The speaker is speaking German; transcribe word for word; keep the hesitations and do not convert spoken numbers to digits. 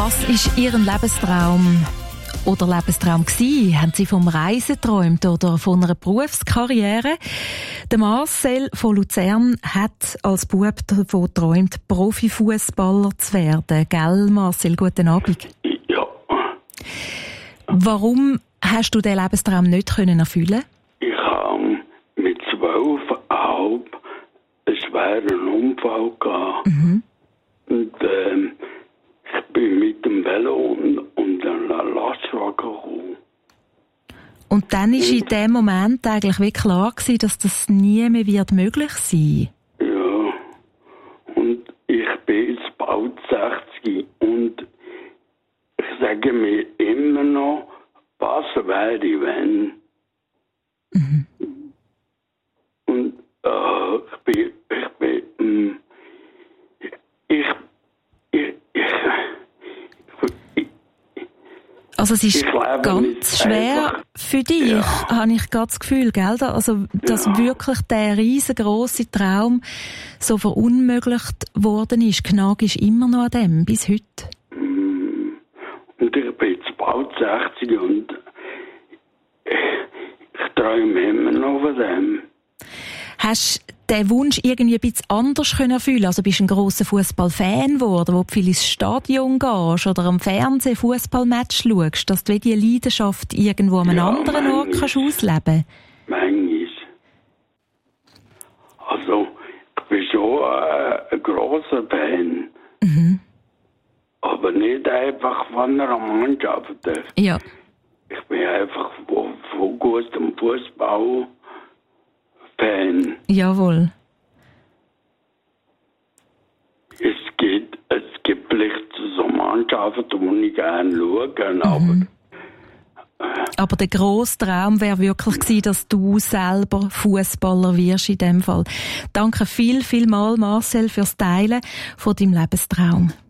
Was ist Ihr Lebenstraum oder Lebenstraum gewesen? Haben Sie vom Reisen geträumt oder von einer Berufskarriere? Der Marcel von Luzern hat als Bub davon geträumt, Profifußballer zu werden. Gell, Marcel? Guten Abend. Ja. Warum hast du diesen Lebenstraum nicht können erfüllen? Ich habe mit zwölf halb einen schweren Unfall gehabt. Mhm. Und ähm, ich bin mit dem Velo und, und einem Lastwagen gekommen. Und dann war in dem Moment eigentlich wie klar gewesen, dass das nie mehr wird möglich sein. Ja. Und ich bin jetzt bald sechzig und ich sage mir immer noch, was wäre, wenn. Mhm. Und äh, ich bin, ich bin, ähm, ich, ich, ich, ich, Also es ist ganz nicht schwer einfach. für dich, Ja. habe ich gerade das Gefühl, gell? Also, dass Ja. wirklich der riesengroße Traum so verunmöglicht worden ist. Knagst immer noch an dem, bis heute. Und ich bin jetzt bald sechzig und ich, ich träume immer noch von dem. Hast du den Wunsch irgendwie ein bisschen anders können erfüllen? Also bist du ein grosser Fußballfan geworden, wo du viel ins Stadion gehst oder am Fernsehen Fußballmatch schaust, dass du diese Leidenschaft irgendwo an einem Ja, anderen Ort manchmal. kannst ausleben? Manchmal. Also, ich bin schon äh, ein grosser Fan. Mhm. Aber nicht einfach von einer Mannschaft. Ja. Ich bin einfach von, von gutem Fußball Fan. Jawohl. Es gibt, es gibt vielleicht so Mannschaften, die ich gerne schaue, aber Mhm. Aber der grosse Traum wäre wirklich gewesen, dass du selber Fußballer wirst in dem Fall. Danke viel, viel mal, Marcel, fürs Teilen von deinem Lebenstraum.